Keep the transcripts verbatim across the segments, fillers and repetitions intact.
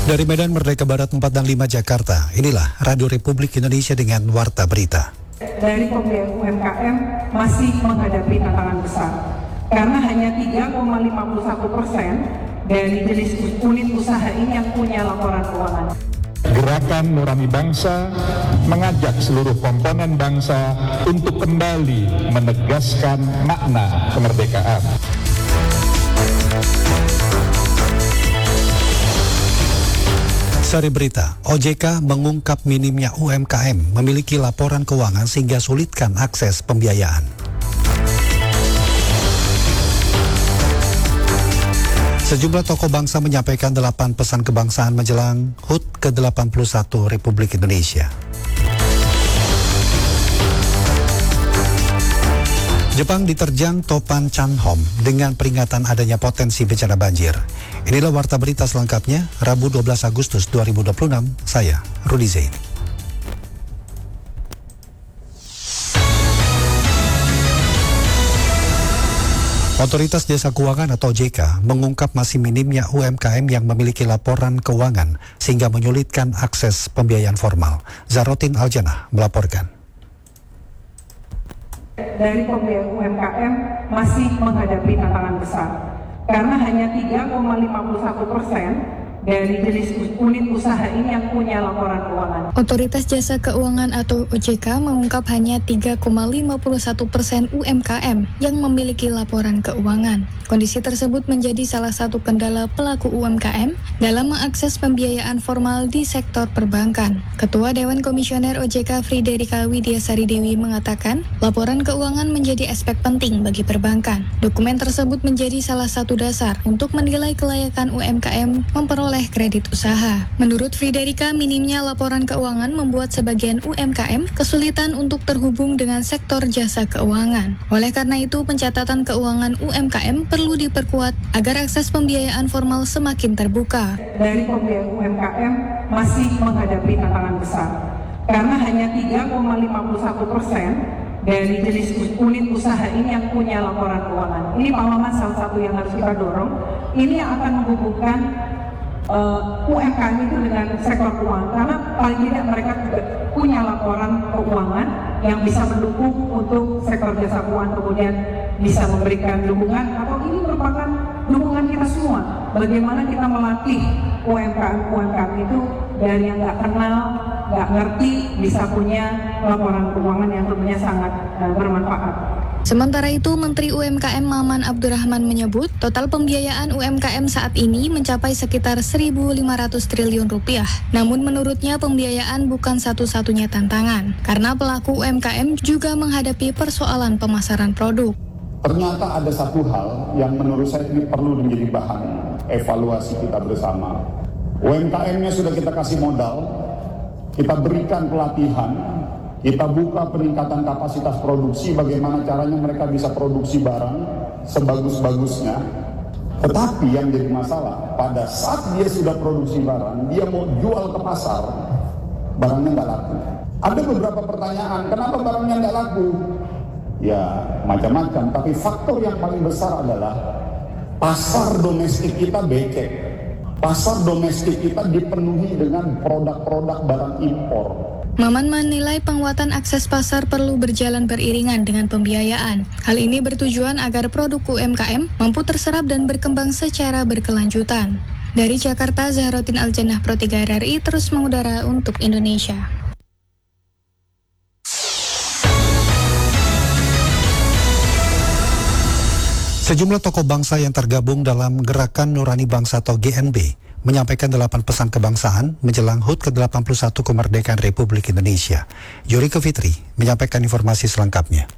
Dari Medan Merdeka Barat empat dan lima Jakarta, inilah Radio Republik Indonesia dengan Warta Berita. Dari pembiayaan U M K M masih menghadapi tantangan besar, karena hanya tiga koma lima puluh satu persen dari jenis unit usaha ini yang punya laporan keuangan. Gerakan Nurani Bangsa mengajak seluruh komponen bangsa untuk kembali menegaskan makna kemerdekaan. Sari berita, O J K mengungkap minimnya U M K M memiliki laporan keuangan sehingga sulitkan akses pembiayaan. Sejumlah tokoh bangsa menyampaikan delapan pesan kebangsaan menjelang H U T ke delapan puluh satu Republik Indonesia. Jepang diterjang topan Chanhom dengan peringatan adanya potensi bencana banjir. Inilah Warta Berita selengkapnya, Rabu dua belas Agustus dua ribu dua puluh enam. Saya, Rudi Zain. Otoritas Jasa Keuangan atau O J K mengungkap masih minimnya U M K M yang memiliki laporan keuangan sehingga menyulitkan akses pembiayaan formal. Zarotin Aljanah melaporkan. Dari pembiayaan U M K M masih menghadapi tantangan besar, karena hanya tiga koma lima puluh satu persen dari jenis unit usaha ini yang punya laporan keuangan. Otoritas Jasa Keuangan atau O J K mengungkap hanya tiga koma lima puluh satu persen U M K M yang memiliki laporan keuangan. Kondisi tersebut menjadi salah satu kendala pelaku U M K M dalam mengakses pembiayaan formal di sektor perbankan. Ketua Dewan Komisioner O J K Friderika Widiasari Dewi mengatakan, laporan keuangan menjadi aspek penting bagi perbankan. Dokumen tersebut menjadi salah satu dasar untuk menilai kelayakan U M K M memperoleh kredit usaha. Menurut Friderika, minimnya laporan keuangan membuat sebagian U M K M kesulitan untuk terhubung dengan sektor jasa keuangan. Oleh karena itu, pencatatan keuangan U M K M perlu diperkuat agar akses pembiayaan formal semakin terbuka. Dari pembiayaan U M K M masih menghadapi tantangan besar, karena hanya tiga koma lima puluh satu persen dari jenis unit usaha ini yang punya laporan keuangan. Ini Pak Maman salah satu yang harus kita dorong. Ini yang akan menghubungkan Uh, U M K M itu dengan sektor keuangan, karena paling tidak mereka juga punya laporan keuangan yang bisa mendukung untuk sektor jasa keuangan, kemudian bisa memberikan dukungan, atau ini merupakan dukungan kita semua. Bagaimana kita melatih U M K M U M K M itu dari yang nggak kenal, nggak ngerti, bisa punya laporan keuangan yang tentunya sangat uh, bermanfaat. Sementara itu, Menteri U M K M Maman Abdurrahman menyebut total pembiayaan U M K M saat ini mencapai sekitar seribu lima ratus triliun rupiah. Namun menurutnya pembiayaan bukan satu-satunya tantangan, karena pelaku U M K M juga menghadapi persoalan pemasaran produk. Ternyata ada satu hal yang menurut saya ini perlu menjadi bahan evaluasi kita bersama. U M K M-nya sudah kita kasih modal, kita berikan pelatihan, kita buka peningkatan kapasitas produksi, bagaimana caranya mereka bisa produksi barang sebagus-bagusnya. Tetapi yang jadi masalah, pada saat dia sudah produksi barang, dia mau jual ke pasar, barangnya nggak laku. Ada beberapa pertanyaan, kenapa barangnya nggak laku? Ya, macam-macam, tapi faktor yang paling besar adalah pasar domestik kita becek. Pasar domestik kita dipenuhi dengan produk-produk barang impor. Maman menilai penguatan akses pasar perlu berjalan beriringan dengan pembiayaan. Hal ini bertujuan agar produk U M K M mampu terserap dan berkembang secara berkelanjutan. Dari Jakarta, Zahrotin Aljanah, Pro tiga R R I terus mengudara untuk Indonesia. Sejumlah tokoh bangsa yang tergabung dalam Gerakan Nurani Bangsa atau G N B menyampaikan delapan pesan kebangsaan menjelang H U T ke delapan puluh satu kemerdekaan Republik Indonesia. Yorike Fitri menyampaikan informasi selengkapnya.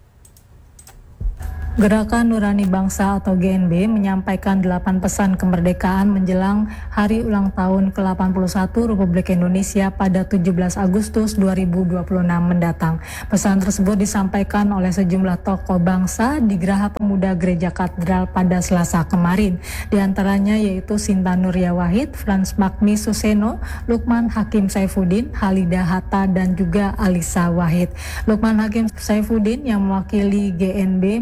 Gerakan Nurani Bangsa atau G N B menyampaikan delapan pesan kemerdekaan menjelang Hari Ulang Tahun ke delapan puluh satu Republik Indonesia pada tujuh belas Agustus dua ribu dua puluh enam mendatang. Pesan tersebut disampaikan oleh sejumlah tokoh bangsa di Geraha Pemuda Gereja Katedral pada Selasa kemarin. Di antaranya yaitu Sinta Nuria Wahid, Frans Magni Suseno, Lukman Hakim Saifuddin, Halida Hatta, dan juga Alisa Wahid. Lukman Hakim Saifuddin yang mewakili G N B menyampaikan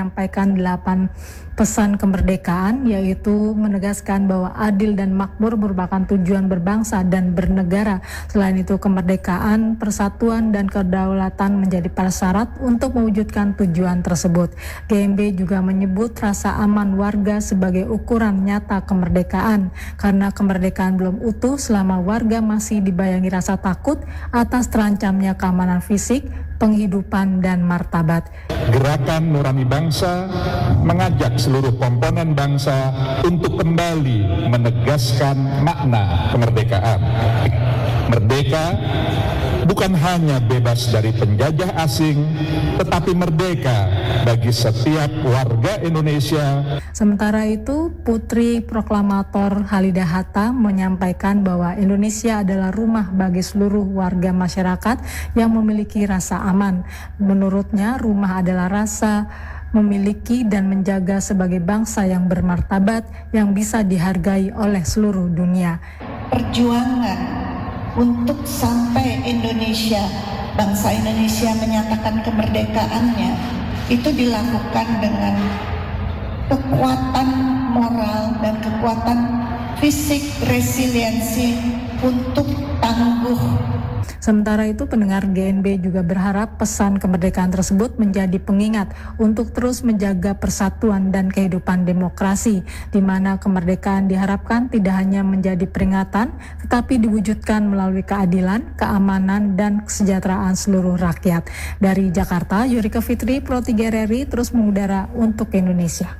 menyampaikan delapan pesan kemerdekaan, yaitu menegaskan bahwa adil dan makmur merupakan tujuan berbangsa dan bernegara. Selain itu, kemerdekaan, persatuan, dan kedaulatan menjadi prasyarat untuk mewujudkan tujuan tersebut. G N B juga menyebut rasa aman warga sebagai ukuran nyata kemerdekaan, karena kemerdekaan belum utuh selama warga masih dibayangi rasa takut atas terancamnya keamanan fisik, penghidupan, dan martabat. Gerakan Nurani Bangsa mengajak seluruh komponen bangsa untuk kembali menegaskan makna kemerdekaan. Merdeka bukan hanya bebas dari penjajah asing, tetapi merdeka bagi setiap warga Indonesia. Sementara itu, Putri Proklamator Halidah Hatta menyampaikan bahwa Indonesia adalah rumah bagi seluruh warga masyarakat yang memiliki rasa aman. Menurutnya, rumah adalah rasa memiliki dan menjaga sebagai bangsa yang bermartabat yang bisa dihargai oleh seluruh dunia. Perjuangan untuk sampai Indonesia, bangsa Indonesia menyatakan kemerdekaannya, itu dilakukan dengan kekuatan moral dan kekuatan fisik, resiliensi untuk tangguh. Sementara itu, pendengar G N B juga berharap pesan kemerdekaan tersebut menjadi pengingat untuk terus menjaga persatuan dan kehidupan demokrasi, di mana kemerdekaan diharapkan tidak hanya menjadi peringatan, tetapi diwujudkan melalui keadilan, keamanan, dan kesejahteraan seluruh rakyat. Dari Jakarta, Yurika Fitri, Pro tiga R R I, terus mengudara untuk Indonesia.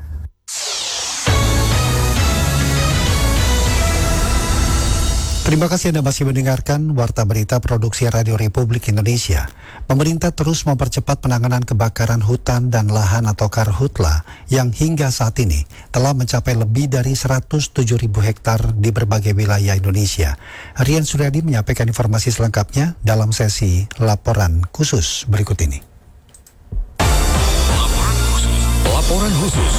Terima kasih Anda masih mendengarkan Warta Berita Produksi Radio Republik Indonesia. Pemerintah terus mempercepat penanganan kebakaran hutan dan lahan atau Karhutla yang hingga saat ini telah mencapai lebih dari seratus tujuh ribu hektar di berbagai wilayah Indonesia. Rian Suryadi menyampaikan informasi selengkapnya dalam sesi Laporan Khusus berikut ini. Laporan khusus. Laporan khusus.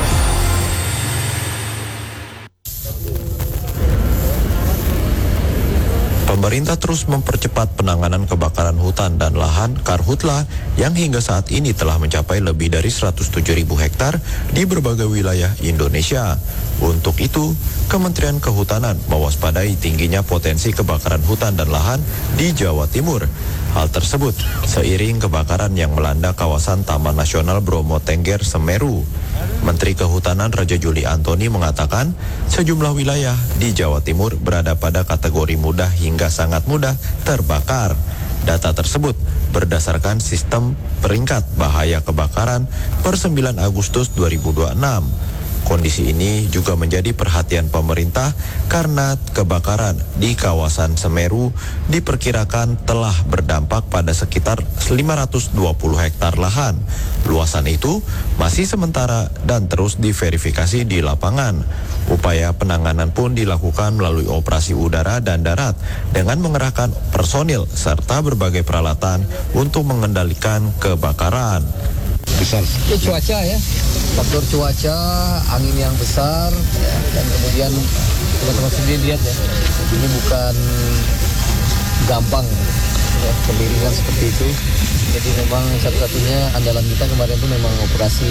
Pemerintah terus mempercepat penanganan kebakaran hutan dan lahan Karhutla yang hingga saat ini telah mencapai lebih dari seratus tujuh ribu hektar di berbagai wilayah Indonesia. Untuk itu, Kementerian Kehutanan mewaspadai tingginya potensi kebakaran hutan dan lahan di Jawa Timur. Hal tersebut seiring kebakaran yang melanda kawasan Taman Nasional Bromo Tengger Semeru. Menteri Kehutanan Raja Juli Antoni mengatakan sejumlah wilayah di Jawa Timur berada pada kategori mudah hingga sangat mudah terbakar. Data tersebut berdasarkan sistem peringkat bahaya kebakaran per sembilan Agustus dua ribu dua puluh enam. Kondisi ini juga menjadi perhatian pemerintah karena kebakaran di kawasan Semeru diperkirakan telah berdampak pada sekitar lima ratus dua puluh hektar lahan. Luasan itu masih sementara dan terus diverifikasi di lapangan. Upaya penanganan pun dilakukan melalui operasi udara dan darat dengan mengerahkan personil serta berbagai peralatan untuk mengendalikan kebakaran. Besar. Itu cuaca ya, faktor cuaca, angin yang besar, ya, dan kemudian teman-teman sendiri lihat ya, ini bukan gampang ya, kemiringan seperti itu. Jadi memang satu-satunya andalan kita kemarin itu memang operasi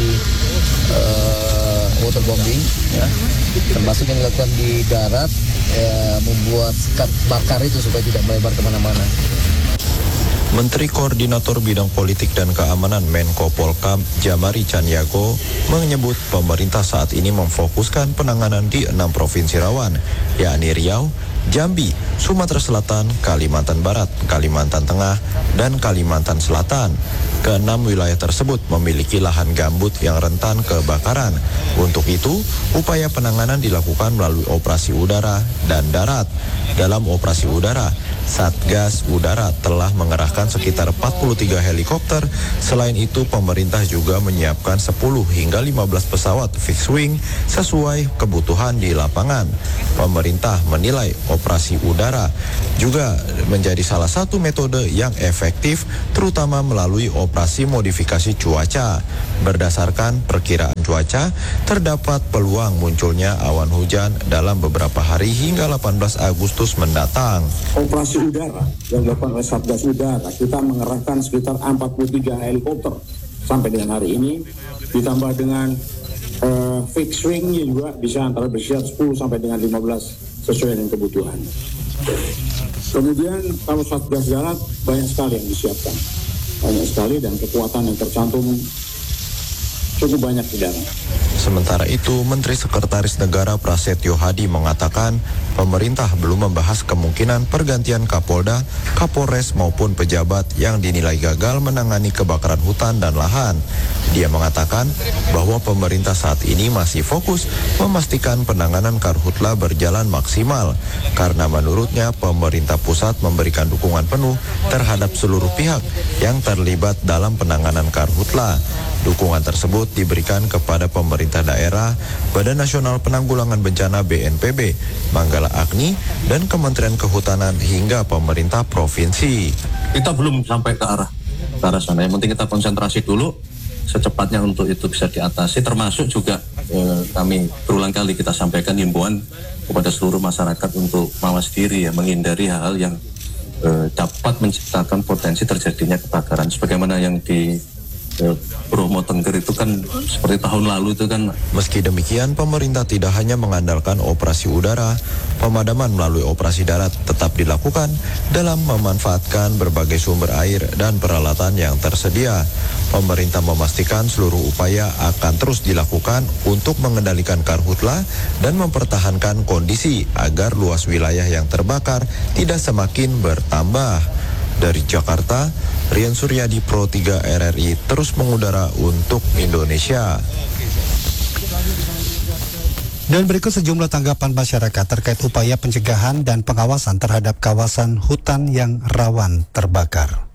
uh, waterbombing, ya, termasuk yang dilakukan di darat, ya, membuat sekat bakar itu supaya tidak melebar kemana-mana. Menteri Koordinator Bidang Politik dan Keamanan Menko Polkam Jamari Caniago menyebut pemerintah saat ini memfokuskan penanganan di enam provinsi rawan, yakni Riau, Jambi, Sumatera Selatan, Kalimantan Barat, Kalimantan Tengah, dan Kalimantan Selatan. Keenam wilayah tersebut memiliki lahan gambut yang rentan kebakaran. Untuk itu, upaya penanganan dilakukan melalui operasi udara dan darat. Dalam operasi udara, Satgas Udara telah mengerahkan sekitar empat puluh tiga helikopter. Selain itu, pemerintah juga menyiapkan sepuluh hingga lima belas pesawat fixed wing sesuai kebutuhan di lapangan. Pemerintah menilai operasi udara juga menjadi salah satu metode yang efektif, terutama melalui operasi modifikasi cuaca. Berdasarkan perkiraan cuaca, terdapat peluang munculnya awan hujan dalam beberapa hari hingga delapan belas Agustus mendatang. Operasi udara yang dilakukan oleh Satgas Udara, kita mengerahkan sekitar empat puluh tiga helikopter sampai dengan hari ini. ditambah dengan uh, fixed swingnya juga bisa antara bersifat sepuluh sampai dengan lima belas sesuai dengan kebutuhan. Kemudian kalau Satgas Darat banyak sekali yang disiapkan, banyak sekali dan kekuatan yang tercantum cukup banyak di darat. Sementara itu, Menteri Sekretaris Negara Prasetyo Hadi mengatakan pemerintah belum membahas kemungkinan pergantian Kapolda, Kapolres maupun pejabat yang dinilai gagal menangani kebakaran hutan dan lahan. Dia mengatakan bahwa pemerintah saat ini masih fokus memastikan penanganan karhutla berjalan maksimal karena menurutnya pemerintah pusat memberikan dukungan penuh terhadap seluruh pihak yang terlibat dalam penanganan karhutla. Dukungan tersebut diberikan kepada pemerintah daerah, Badan Nasional Penanggulangan Bencana B N P B, Manggala Agni, dan Kementerian Kehutanan hingga pemerintah provinsi. Kita belum sampai ke arah ke arah sana. Yang penting kita konsentrasi dulu secepatnya untuk itu bisa diatasi. Termasuk juga eh, kami berulang kali kita sampaikan himbauan kepada seluruh masyarakat untuk mawas diri ya, menghindari hal-hal yang eh, dapat menciptakan potensi terjadinya kebakaran. Sebagaimana yang di Bromo Tengger itu kan seperti tahun lalu itu kan. Meski demikian, pemerintah tidak hanya mengandalkan operasi udara, pemadaman melalui operasi darat tetap dilakukan dalam memanfaatkan berbagai sumber air dan peralatan yang tersedia. Pemerintah memastikan seluruh upaya akan terus dilakukan untuk mengendalikan karhutla dan mempertahankan kondisi agar luas wilayah yang terbakar tidak semakin bertambah. Dari Jakarta, Rian Suryadi, Pro tiga R R I terus mengudara untuk Indonesia. Dan berikut sejumlah tanggapan masyarakat terkait upaya pencegahan dan pengawasan terhadap kawasan hutan yang rawan terbakar.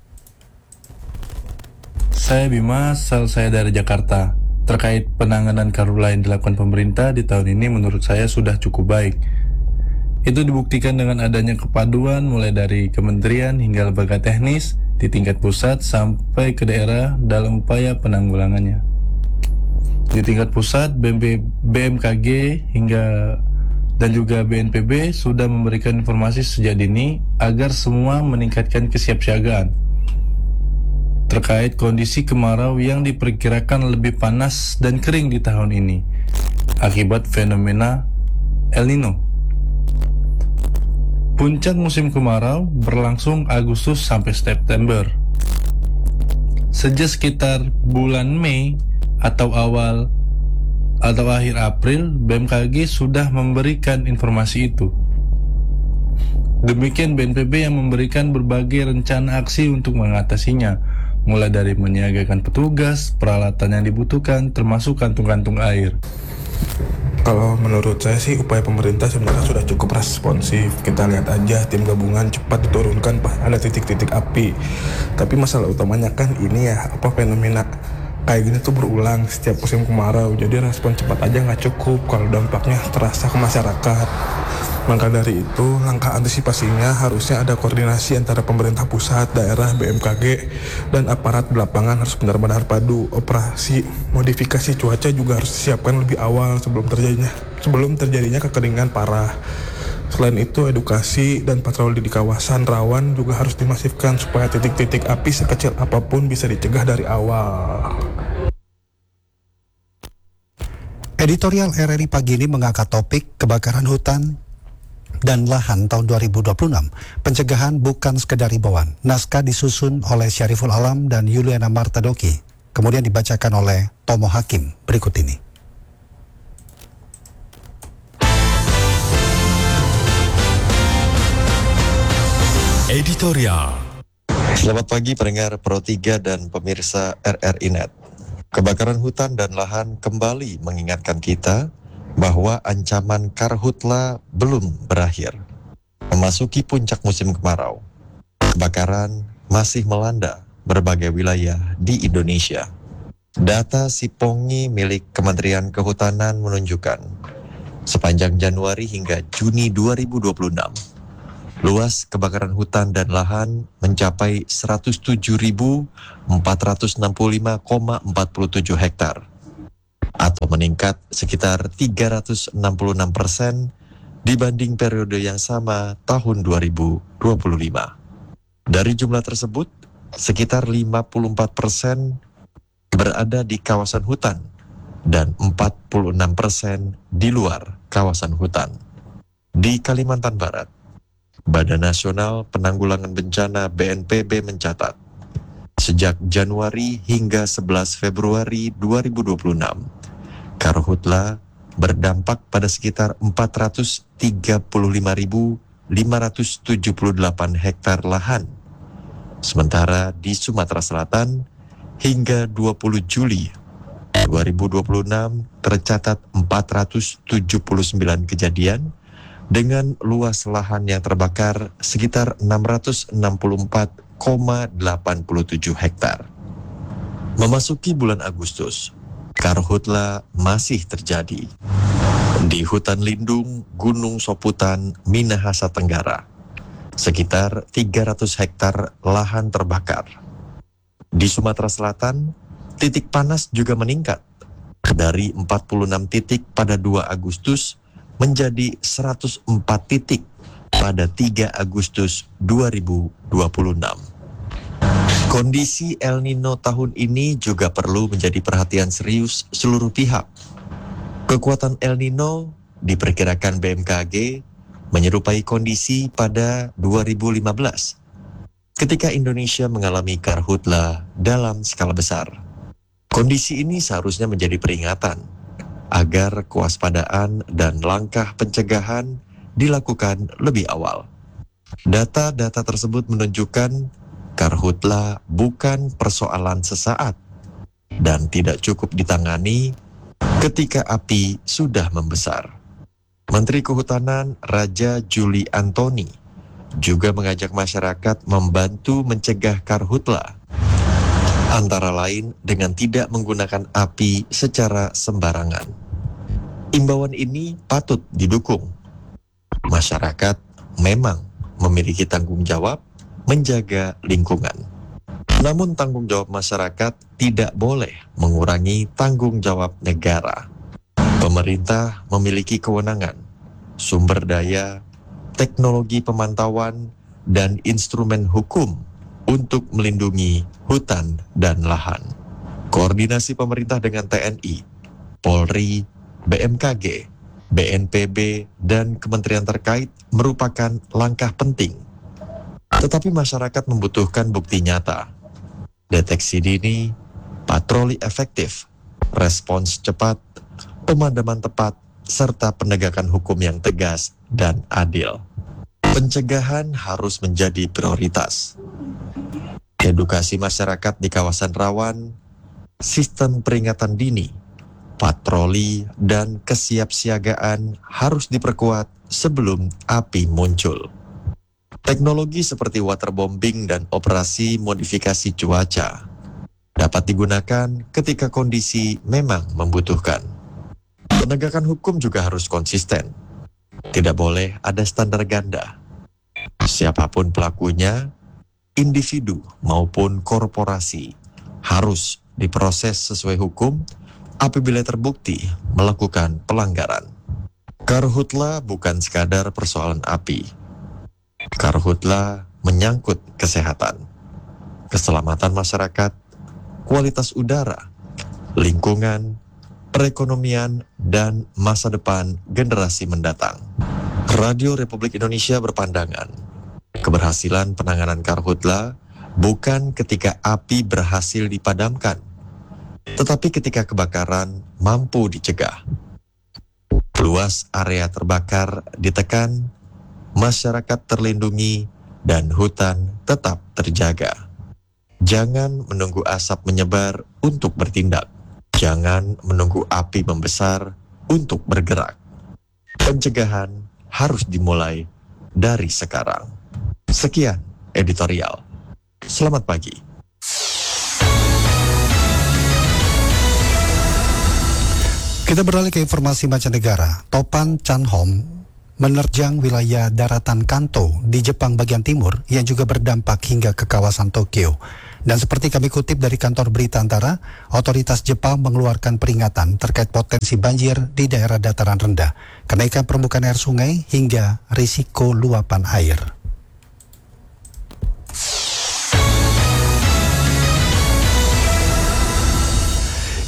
Saya Bima, asal saya dari Jakarta. Terkait penanganan karhutla yang dilakukan pemerintah di tahun ini menurut saya sudah cukup baik. Itu dibuktikan dengan adanya kepaduan mulai dari kementerian hingga lembaga teknis di tingkat pusat sampai ke daerah dalam upaya penanggulangannya. Di tingkat pusat, B M K G hingga dan juga B N P B sudah memberikan informasi sejak dini agar semua meningkatkan kesiapsiagaan terkait kondisi kemarau yang diperkirakan lebih panas dan kering di tahun ini akibat fenomena El Nino. Puncak musim kemarau berlangsung Agustus sampai September. Sejak sekitar bulan Mei atau awal atau akhir April, B M K G sudah memberikan informasi itu. Demikian B N P B yang memberikan berbagai rencana aksi untuk mengatasinya, mulai dari menyiagakan petugas, peralatan yang dibutuhkan, termasuk kantung-kantung air. Kalau menurut saya sih upaya pemerintah sebenarnya sudah cukup responsif. Kita lihat aja tim gabungan cepat diturunkan pas ada titik-titik api. Tapi masalah utamanya kan ini ya, apa fenomena kayak gini tuh berulang setiap musim kemarau. Jadi respon cepat aja nggak cukup kalau dampaknya terasa ke masyarakat. Maka dari itu langkah antisipasinya harusnya ada koordinasi antara pemerintah pusat, daerah, B M K G, dan aparat di lapangan harus benar-benar padu. Operasi modifikasi cuaca juga harus disiapkan lebih awal sebelum terjadinya sebelum terjadinya kekeringan parah. Selain itu, edukasi dan patroli di kawasan rawan juga harus dimasifkan supaya titik-titik api sekecil apapun bisa dicegah dari awal. Editorial R R I pagi ini mengangkat topik kebakaran hutan dan lahan tahun dua ribu dua puluh enam. Pencegahan bukan sekedar imbauan. Naskah disusun oleh Syariful Alam dan Yuliana Martadoki. Kemudian dibacakan oleh Tomo Hakim berikut ini. Editorial. Selamat pagi pendengar Pro tiga dan pemirsa R R I Net. Kebakaran hutan dan lahan kembali mengingatkan kita bahwa ancaman karhutla belum berakhir. Memasuki puncak musim kemarau, kebakaran masih melanda berbagai wilayah di Indonesia. Data Sipongi milik Kementerian Kehutanan menunjukkan sepanjang Januari hingga Juni dua ribu dua puluh enam, luas kebakaran hutan dan lahan mencapai seratus tujuh ribu empat ratus enam puluh lima koma empat tujuh hektar atau meningkat sekitar tiga ratus enam puluh enam persen dibanding periode yang sama tahun dua ribu dua puluh lima. Dari jumlah tersebut, sekitar lima puluh empat persen berada di kawasan hutan dan empat puluh enam persen di luar kawasan hutan. Di Kalimantan Barat, Badan Nasional Penanggulangan Bencana B N P B mencatat, sejak Januari hingga sebelas Februari dua ribu dua puluh enam, karhutla berdampak pada sekitar empat ratus tiga puluh lima ribu lima ratus tujuh puluh delapan hektar lahan. Sementara di Sumatera Selatan, hingga dua puluh Juli dua ribu dua puluh enam tercatat empat ratus tujuh puluh sembilan kejadian dengan luas lahan yang terbakar sekitar enam ratus enam puluh empat koma delapan tujuh hektar. Memasuki bulan Agustus, karhutla masih terjadi di hutan lindung Gunung Soputan, Minahasa Tenggara. Sekitar tiga ratus hektar lahan terbakar. Di Sumatera Selatan, titik panas juga meningkat dari empat puluh enam titik pada dua Agustus menjadi seratus empat titik pada tiga Agustus dua ribu dua puluh enam. Kondisi El Nino tahun ini juga perlu menjadi perhatian serius seluruh pihak. Kekuatan El Nino diperkirakan B M K G menyerupai kondisi pada dua ribu lima belas ketika Indonesia mengalami karhutla dalam skala besar. Kondisi ini seharusnya menjadi peringatan agar kewaspadaan dan langkah pencegahan dilakukan lebih awal. Data-data tersebut menunjukkan karhutla bukan persoalan sesaat dan tidak cukup ditangani ketika api sudah membesar. Menteri Kehutanan Raja Juli Antoni juga mengajak masyarakat membantu mencegah karhutla, antara lain dengan tidak menggunakan api secara sembarangan. Imbauan ini patut didukung. Masyarakat memang memiliki tanggung jawab menjaga lingkungan. Namun tanggung jawab masyarakat tidak boleh mengurangi tanggung jawab negara. Pemerintah memiliki kewenangan, sumber daya, teknologi pemantauan, dan instrumen hukum untuk melindungi hutan dan lahan. Koordinasi pemerintah dengan T N I, Polri, B M K G, B N P B, dan kementerian terkait merupakan langkah penting. Tetapi masyarakat membutuhkan bukti nyata, deteksi dini, patroli efektif, respons cepat, pemadaman tepat, serta penegakan hukum yang tegas dan adil. Pencegahan harus menjadi prioritas. Edukasi masyarakat di kawasan rawan, sistem peringatan dini, patroli, dan kesiapsiagaan harus diperkuat sebelum api muncul. Teknologi seperti waterbombing dan operasi modifikasi cuaca dapat digunakan ketika kondisi memang membutuhkan. Penegakan hukum juga harus konsisten. Tidak boleh ada standar ganda. Siapapun pelakunya, individu maupun korporasi, harus diproses sesuai hukum apabila terbukti melakukan pelanggaran. Karhutla bukan sekadar persoalan api. Karhutla menyangkut kesehatan, keselamatan masyarakat, kualitas udara, lingkungan, perekonomian, dan masa depan generasi mendatang. Radio Republik Indonesia berpandangan, keberhasilan penanganan karhutla bukan ketika api berhasil dipadamkan, tetapi ketika kebakaran mampu dicegah. Luas area terbakar ditekan, masyarakat terlindungi, dan hutan tetap terjaga. Jangan menunggu asap menyebar untuk bertindak. Jangan menunggu api membesar untuk bergerak. Pencegahan harus dimulai dari sekarang. Sekian editorial. Selamat pagi. Kita beralih ke informasi mancanegara. Topan Chanhom menerjang wilayah daratan Kanto di Jepang bagian timur yang juga berdampak hingga ke kawasan Tokyo. Dan seperti kami kutip dari kantor berita antara, otoritas Jepang mengeluarkan peringatan terkait potensi banjir di daerah dataran rendah, kenaikan permukaan air sungai, hingga risiko luapan air.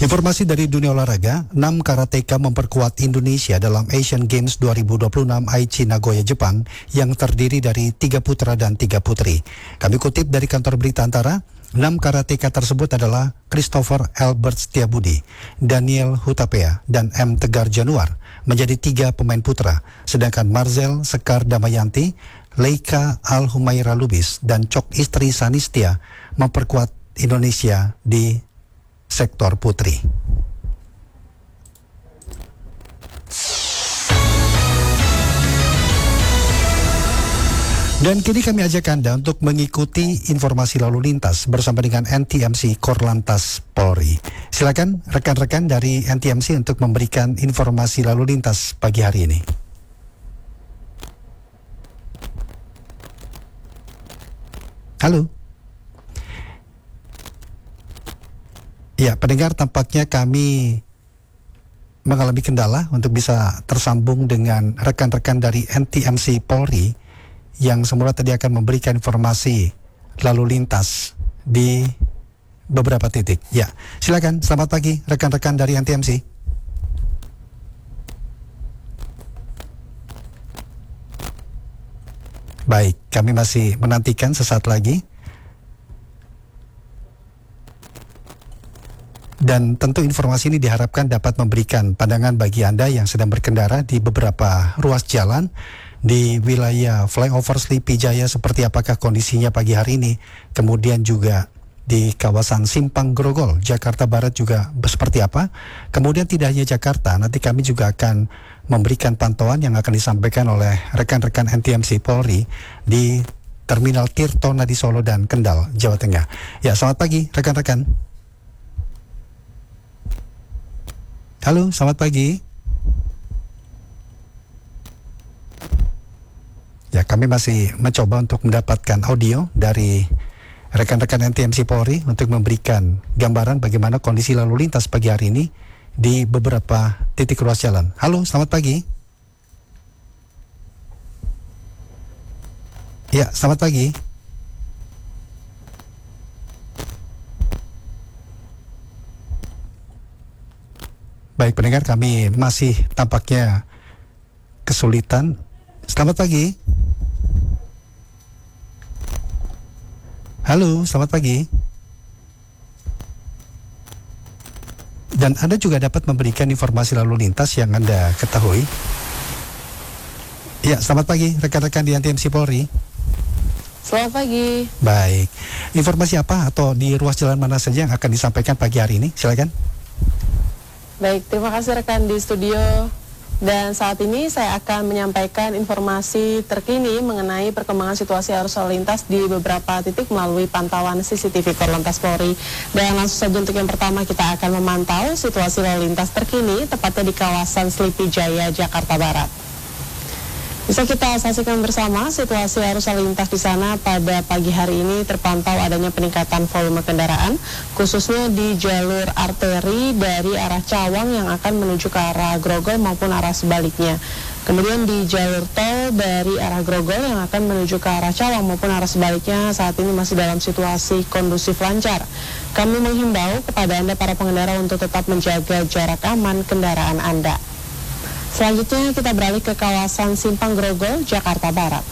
Informasi dari dunia olahraga, enam karateka memperkuat Indonesia dalam Asian Games dua ribu dua puluh enam Aichi Nagoya, Jepang yang terdiri dari tiga putra dan tiga putri. Kami kutip dari kantor berita Antara, enam karateka tersebut adalah Christopher Albert Setiabudi, Daniel Hutapea, dan M. Tegar Januar menjadi tiga pemain putra, sedangkan Marzel Sekar Damayanti, Leika Al-Humaira Lubis, dan Cok Istri Sanistia memperkuat Indonesia di sektor putri. Dan kini kami ajak Anda untuk mengikuti informasi lalu lintas bersama dengan N T M C Korlantas Polri. Silakan rekan-rekan dari N T M C untuk memberikan informasi lalu lintas pagi hari ini. Halo. Ya, pendengar, tampaknya kami mengalami kendala untuk bisa tersambung dengan rekan-rekan dari N T M C Polri yang semula tadi akan memberikan informasi lalu lintas di beberapa titik. Ya, silakan. Selamat pagi rekan-rekan dari N T M C. Baik, kami masih menantikan sesaat lagi. Dan tentu informasi ini diharapkan dapat memberikan pandangan bagi Anda yang sedang berkendara di beberapa ruas jalan di wilayah flyover Sleepy Jaya, seperti apakah kondisinya pagi hari ini. Kemudian juga di kawasan Simpang Grogol, Jakarta Barat juga seperti apa. Kemudian tidak hanya Jakarta, nanti kami juga akan memberikan pantauan yang akan disampaikan oleh rekan-rekan N T M C Polri di Terminal Tirtona di Solo dan Kendal, Jawa Tengah. Ya, selamat pagi rekan-rekan. Halo, selamat pagi. Ya, kami masih mencoba untuk mendapatkan audio dari rekan-rekan N T M C Polri untuk memberikan gambaran bagaimana kondisi lalu lintas pagi hari ini di beberapa titik ruas jalan. Halo, selamat pagi. Ya, selamat pagi. Baik pendengar, kami masih tampaknya kesulitan. Selamat pagi. Halo, selamat pagi. Dan Anda juga dapat memberikan informasi lalu lintas yang Anda ketahui. Ya, selamat pagi rekan-rekan di N T M C Polri. Selamat pagi. Baik, informasi apa atau di ruas jalan mana saja yang akan disampaikan pagi hari ini? Silakan. Baik, terima kasih rekan di studio. Dan saat ini saya akan menyampaikan informasi terkini mengenai perkembangan situasi arus lalu lintas di beberapa titik melalui pantauan C C T V Korlantas Polri. Dan langsung saja untuk yang pertama kita akan memantau situasi lalu lintas terkini tepatnya di kawasan Sleepy Jaya, Jakarta Barat. Bisa kita saksikan bersama situasi arus lalu lintas di sana pada pagi hari ini terpantau adanya peningkatan volume kendaraan, khususnya di jalur arteri dari arah Cawang yang akan menuju ke arah Grogol maupun arah sebaliknya. Kemudian di jalur tol dari arah Grogol yang akan menuju ke arah Cawang maupun arah sebaliknya saat ini masih dalam situasi kondusif lancar. Kami menghimbau kepada Anda para pengendara untuk tetap menjaga jarak aman kendaraan Anda. Selanjutnya kita beralih ke kawasan Simpang Grogol, Jakarta Barat.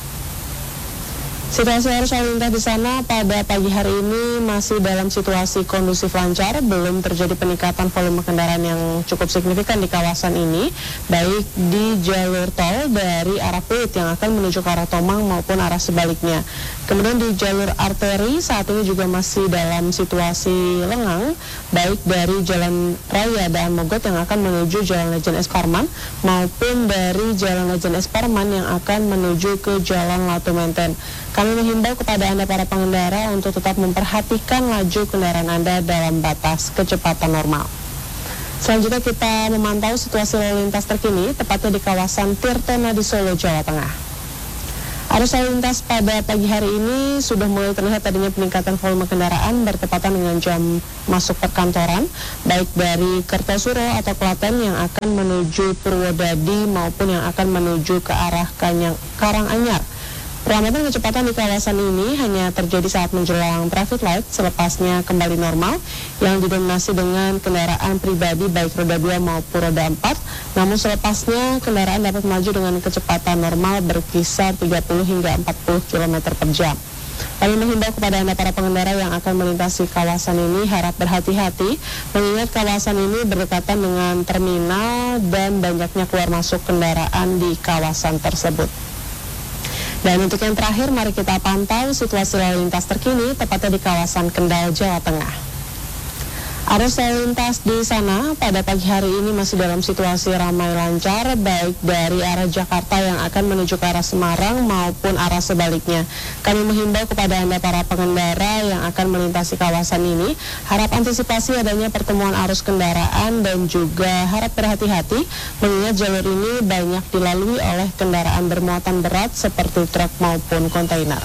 Situasi arus lalu lintas di sana pada pagi hari ini masih dalam situasi kondusif lancar, belum terjadi peningkatan volume kendaraan yang cukup signifikan di kawasan ini, baik di jalur tol dari arah Pluit yang akan menuju ke arah Tomang maupun arah sebaliknya. Kemudian di jalur arteri saat ini juga masih dalam situasi lengang, baik dari Jalan Raya Daan Mogot yang akan menuju Jalan Lejen S. Parman maupun dari Jalan Lejen S. Parman yang akan menuju ke Jalan Latu Menten. Kami menghimbau kepada Anda para pengendara untuk tetap memperhatikan laju kendaraan Anda dalam batas kecepatan normal. Selanjutnya kita memantau situasi lalu lintas terkini tepatnya di kawasan Tirtona di Solo, Jawa Tengah. Arus lalu lintas pada pagi hari ini sudah mulai terlihat adanya peningkatan volume kendaraan bertepatan dengan jam masuk perkantoran, baik dari Kertosuro atau Klaten yang akan menuju Purwodadi maupun yang akan menuju ke arah Kanyang, Karanganyar. Perlambatan kecepatan di kawasan ini hanya terjadi saat menjelang traffic light, selepasnya kembali normal yang didominasi dengan kendaraan pribadi baik roda dua maupun roda empat. Namun selepasnya kendaraan dapat melaju dengan kecepatan normal berkisar tiga puluh hingga empat puluh kilometer per jam. Kami menghimbau kepada Anda para pengendara yang akan melintasi kawasan ini harap berhati-hati mengingat kawasan ini berdekatan dengan terminal dan banyaknya keluar masuk kendaraan di kawasan tersebut. Dan untuk yang terakhir, mari kita pantau situasi lalu lintas terkini tepatnya di kawasan Kendal, Jawa Tengah. Arus lalu lintas di sana pada pagi hari ini masih dalam situasi ramai lancar, baik dari arah Jakarta yang akan menuju ke arah Semarang maupun arah sebaliknya. Kami menghimbau kepada Anda para pengendara yang akan melintasi kawasan ini, harap antisipasi adanya pertemuan arus kendaraan dan juga harap berhati-hati mengingat jalur ini banyak dilalui oleh kendaraan bermuatan berat seperti truk maupun kontainer.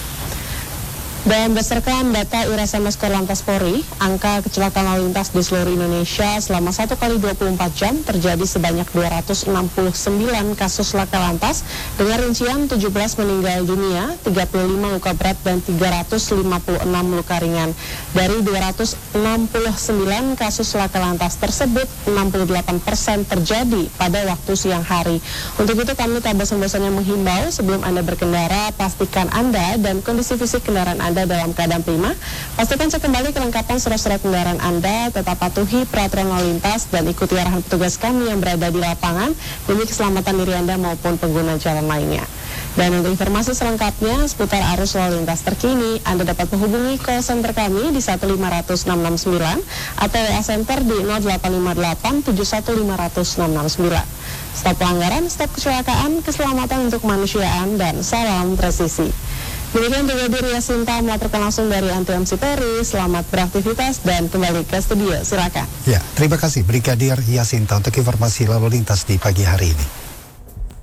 Dan berdasarkan data Irasan Mas Korlantas Polri, angka kecelakaan lalu lintas di seluruh Indonesia selama satu kali dua puluh empat jam terjadi sebanyak dua ratus enam puluh sembilan kasus laka lantas dengan rincian tujuh belas meninggal dunia, tiga puluh lima luka berat dan tiga ratus lima puluh enam luka ringan. Dari dua ratus enam puluh sembilan kasus laka lantas tersebut, enam puluh delapan persen terjadi pada waktu siang hari. Untuk itu kami tak bosan-bosannya menghimbau sebelum Anda berkendara, pastikan Anda dan kondisi fisik kendaraan Anda dalam keadaan prima. Pastikan cek kembali kelengkapan surat-surat kendaraan Anda, tetap patuhi peraturan lalu lintas dan ikuti arahan petugas kami yang berada di lapangan demi keselamatan diri Anda maupun pengguna jalan lainnya. Dan untuk informasi selengkapnya seputar arus lalu lintas terkini, Anda dapat menghubungi call center kami di satu lima nol nol enam enam sembilan atau W A Center di nol delapan lima delapan tujuh satu lima nol nol enam enam sembilan. Stop pelanggaran, stop kecelakaan, keselamatan untuk kemanusiaan, dan salam presisi. Demikian Brigadir Yasinta melaporkan langsung dari Anti M C Polri. Selamat beraktivitas dan kembali ke studio. Silakan. Ya, terima kasih Brigadir Yasinta untuk informasi lalu lintas di pagi hari ini.